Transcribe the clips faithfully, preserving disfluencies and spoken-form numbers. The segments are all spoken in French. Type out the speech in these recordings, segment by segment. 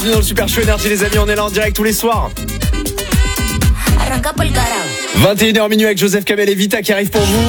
Dans le Super Show Énergie, les amis, on est là en direct tous les soirs. vingt et une heures minuit avec Joseph Kamel et Vita qui arrivent pour vous.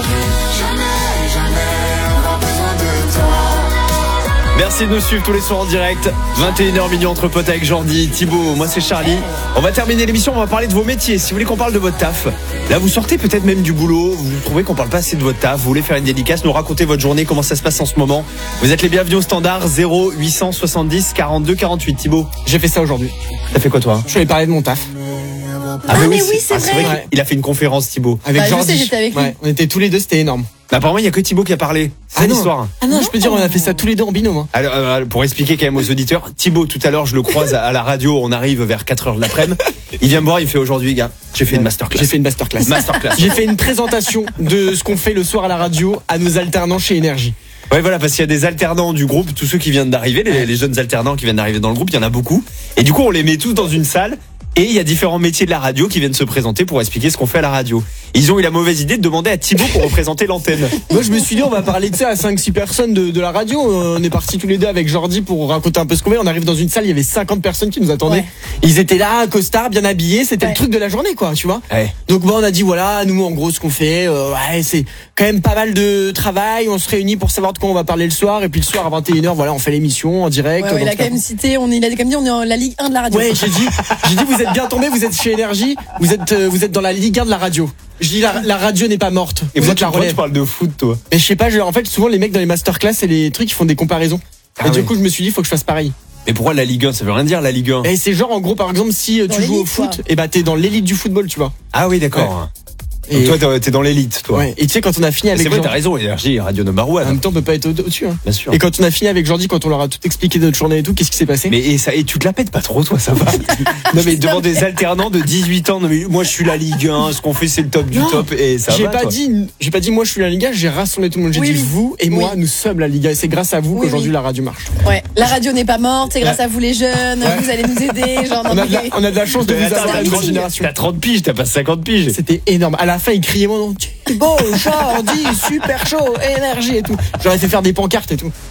Merci de nous suivre tous les soirs en direct. vingt et une heures minuit entre potes avec Jordi, Thibaut, moi c'est Charlie. On va terminer l'émission, on va parler de vos métiers. Si vous voulez qu'on parle de votre taf, là vous sortez peut-être même du boulot, vous trouvez qu'on parle pas assez de votre taf, vous voulez faire une dédicace, nous raconter votre journée, comment ça se passe en ce moment. Vous êtes les bienvenus au standard zéro huit cent soixante-dix quarante-deux quarante-huit. Thibaut, j'ai fait ça aujourd'hui. T'as fait quoi toi? Je suis allé parler de mon taf. Ah, ah mais oui, c'est, ah, c'est vrai. vrai. Il a fait une conférence, Thibaut. Avec bah, Jordi. Je sais, j'étais avec lui. Ouais, on était tous les deux, c'était énorme. Bah, apparemment, il y a que Thibaut qui a parlé. C'est ah l'histoire. Ah non, je peux dire, on a fait ça tous les deux en binôme. Hein. Alors, euh, pour expliquer quand même aux auditeurs, Thibaut, tout à l'heure, je le croise à la radio, on arrive vers quatre heures de l'après-midi. Il vient me voir, il fait aujourd'hui, gars, j'ai fait une masterclass. J'ai fait une masterclass. Masterclass. J'ai fait une présentation de ce qu'on fait le soir à la radio à nos alternants chez Énergie. Ouais, voilà, parce qu'il y a des alternants du groupe, tous ceux qui viennent d'arriver, les, les jeunes alternants qui viennent d'arriver dans le groupe, il y en a beaucoup. Et du coup, on les met tous dans une salle. Et il y a différents métiers de la radio qui viennent se présenter pour expliquer ce qu'on fait à la radio. Ils ont eu la mauvaise idée de demander à Thibaut pour représenter l'antenne. Moi je me suis dit on va parler de ça à cinq six personnes de, de la radio. On est partis tous les deux avec Jordi pour raconter un peu ce qu'on fait. On arrive dans une salle, il y avait cinquante personnes qui nous attendaient. Ouais. Ils étaient là, costard, bien habillés, c'était ouais. le truc de la journée quoi, tu vois. Ouais. Donc bon on a dit voilà, nous en gros ce qu'on fait, euh, ouais, c'est quand même pas mal de travail. On se réunit pour savoir de quoi on va parler le soir. Et puis le soir à vingt et une heures, voilà, on fait l'émission en direct. Ouais, ouais, il a quand même cité, on est, il a quand même dit on est en la Ligue un de la radio. Ouais, j'ai dit, j'ai dit vous êtes bien tombés, vous êtes chez Énergie, vous êtes, euh, vous êtes dans la Ligue un de la radio. Je dis la, la radio n'est pas morte. Et vous moi, êtes la relève. Tu parles de foot, toi. Mais je sais pas, je, en fait, souvent les mecs dans les masterclass et les trucs, ils font des comparaisons. Ah et oui. Du coup, je me suis dit, il faut que je fasse pareil. Mais pourquoi la Ligue un? Ça veut rien dire, la Ligue un. Et c'est genre, en gros, par exemple, si dans tu joues au foot, et bah t'es dans l'élite du football, tu vois. Ah oui, d'accord. Ouais. Et donc toi, t'es dans l'élite, toi. Ouais. Et tu sais, quand on a fini avec. C'est vrai, t'as raison, Énergie, radio number one. En même temps, on peut pas être au-dessus. Hein. Bien sûr. Et quand on a fini avec Jordi, quand on leur a tout expliqué de notre journée et tout, qu'est-ce qui s'est passé? Mais et ça, et tu te la pètes pas trop, toi, ça va. Non, mais devant des alternants de dix-huit ans, non, mais moi, je suis la Ligue un, ce qu'on fait, c'est le top du non, top, et ça j'ai va. Pas toi. dit, j'ai pas dit, moi, je suis la Ligue un, j'ai rassemblé tout le monde. J'ai oui, dit, vous et moi, oui. nous sommes la Ligue un. Et c'est grâce à vous oui, qu'aujourd'hui, oui. la radio marche. Ouais. La radio n'est pas morte, c'est grâce ouais. à vous, les jeunes. Ouais. Vous allez nous aider, genre, on, a de la, on a de la chance de vous avoir une nouvelle génération. T'as trente piges, t'as pas cinquante piges. C'était énorme. À la fin, ils criaient mon nom. Thibaut, Jordi, super chaud, Énergie et tout. J'aurais fait faire des pancartes et tout.